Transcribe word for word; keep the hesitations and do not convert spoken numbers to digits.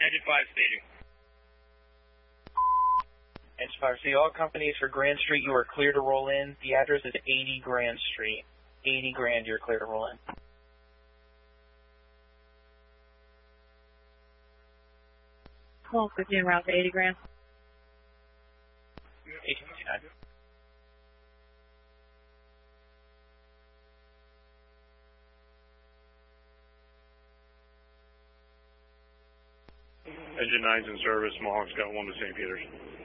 Engine five staging. Engine five, see all companies for Grand Street, you are clear to roll in. The address is eighty Grand Street. eighty Grand, you're clear to roll in. Call fifteen route to eighty Grand. eighteen fifty-nine. Engine nine's in service, Mohawk's got one to Saint Peter's.